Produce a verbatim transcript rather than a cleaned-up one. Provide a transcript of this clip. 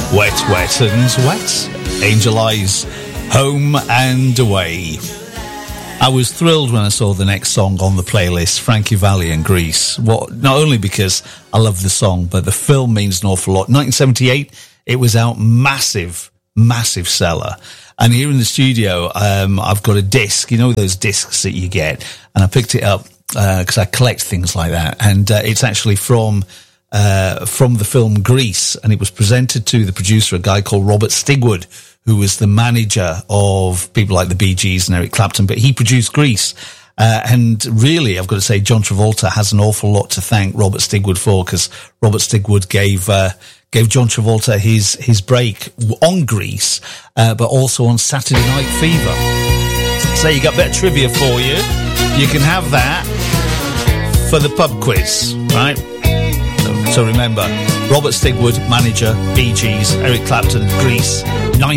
Wet, Wet and Wet. Angel Eyes, Home and Away. I was thrilled when I saw the next song on the playlist, Frankie Valli and Grease. What, not only because I love the song, but the film means an awful lot. nineteen seventy-eight, it was out, massive, massive seller. And here in the studio, um, I've got a disc, you know those discs that you get, and I picked it up because uh, I collect things like that. And uh, it's actually from uh, from the film Grease, and it was presented to the producer, a guy called Robert Stigwood, who was the manager of people like the Bee Gees and Eric Clapton, but he produced Grease. Uh, and really, I've got to say, John Travolta has an awful lot to thank Robert Stigwood for, because Robert Stigwood gave uh, gave John Travolta his his break on Grease, uh, but also on Saturday Night Fever. So you got a bit of trivia for you. You can have that for the pub quiz, right? So, so remember, Robert Stigwood, manager, Bee Gees, Eric Clapton, Grease,